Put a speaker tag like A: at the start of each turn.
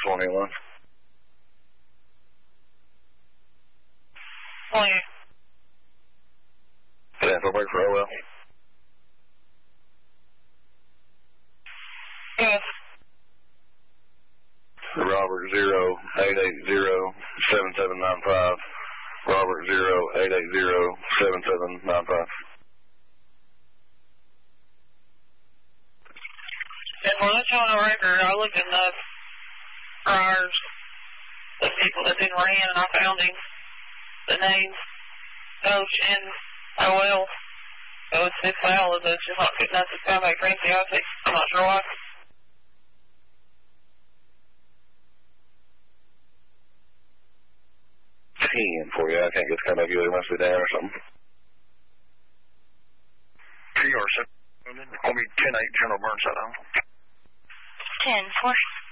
A: 21.
B: 20.
A: Yeah, for break for OL.
B: Yes.
A: Robert 0880-7795. Robert 0880-7795.
B: And for this on the record, I looked in the priors, the people that didn't ran, and I found him, the name, coach, and OL. So it's valid, but it's just not good enough to come back fancy outfit. I'm not sure why.
A: For you, I can't get the kind of you. It must be down or something.
C: PR 7, call me 10-8, General Burnside.
D: 10-4.